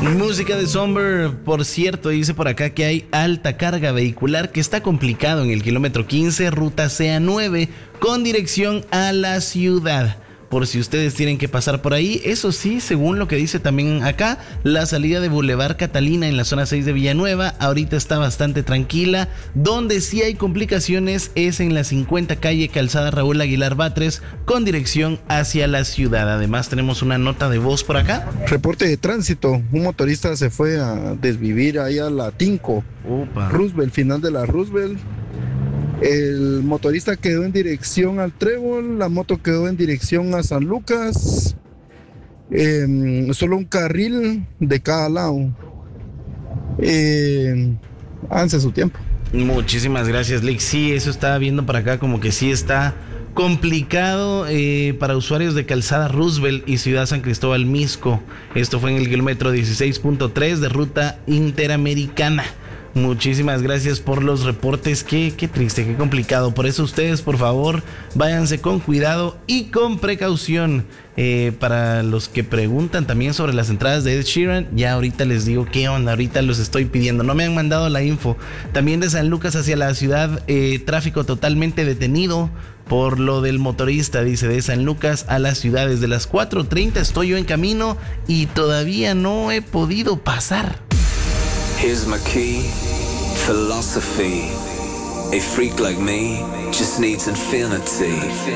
Música de Somber, por cierto, dice por acá que hay alta carga vehicular que está complicado en el kilómetro 15, ruta CA9, con dirección a la ciudad. Por si ustedes tienen que pasar por ahí, eso sí, según lo que dice también acá, la salida de Boulevard Catalina en la zona 6 de Villanueva ahorita está bastante tranquila. Donde sí hay complicaciones es en la 50 calle Calzada Raúl Aguilar Batres con dirección hacia la ciudad. Además tenemos una nota de voz por acá. Reporte de tránsito, un motorista se fue a desvivir ahí a la Tinco, Roosevelt, final de la Roosevelt. El motorista quedó en dirección al Trébol, la moto quedó en dirección a San Lucas, solo un carril de cada lado. Avance su tiempo. Muchísimas gracias, Lick. Sí, eso estaba viendo para acá, como que sí está complicado para usuarios de Calzada Roosevelt y Ciudad San Cristóbal Mixco. Esto fue en el kilómetro 16.3 de ruta interamericana. Muchísimas gracias por los reportes. Qué triste, qué complicado. Por eso ustedes, por favor, váyanse con cuidado y con precaución. Para los que preguntan también sobre las entradas de Ed Sheeran, ya ahorita les digo qué onda, ahorita los estoy pidiendo. No me han mandado la info. También de San Lucas hacia la ciudad, tráfico totalmente detenido por lo del motorista, dice, de San Lucas a la ciudad. Desde las 4:30 estoy yo en camino y todavía no he podido pasar. Here's my key, philosophy. A freak like me just needs infinity.